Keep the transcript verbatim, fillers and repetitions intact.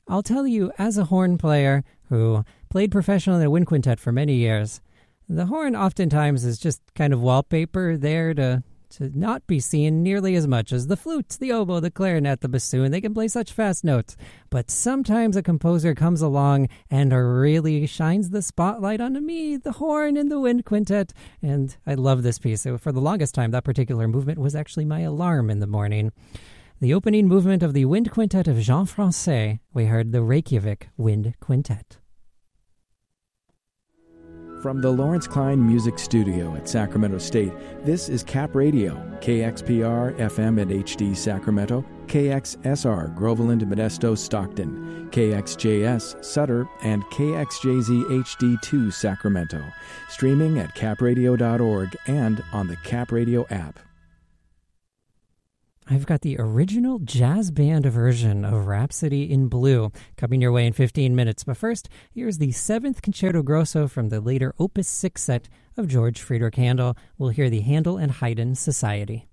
I'll tell you, as a horn player who played professionally in a wind quintet for many years, the horn oftentimes is just kind of wallpaper there to to not be seen nearly as much as the flute, the oboe, the clarinet, the bassoon. They can play such fast notes. But sometimes a composer comes along and really shines the spotlight onto me, the horn in the wind quintet. And I love this piece. So for the longest time, that particular movement was actually my alarm in the morning. The opening movement of the wind quintet of Jean Francais, we heard the Reykjavik Wind Quintet. From the Lawrence Klein Music Studio at Sacramento State, this is Cap Radio, K X P R F M and H D Sacramento, K X S R Groveland, Modesto, Stockton, K X J S Sutter, and K X J Z H D two Sacramento. Streaming at cap radio dot org and on the Cap Radio app. I've got the original jazz band version of Rhapsody in Blue coming your way in fifteen minutes. But first, here's the seventh Concerto Grosso from the later Opus six set of George Friedrich Handel. We'll hear the Handel and Haydn Society.